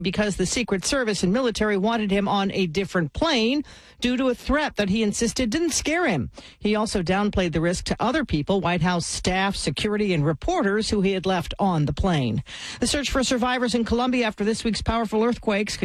because the Secret Service and military wanted him on a different plane due to a threat that he insisted didn't scare him. He also downplayed the risk to other people, White House staff, security, and reporters who he had left on the plane. The search for survivors in Colombia after this week's powerful earthquakes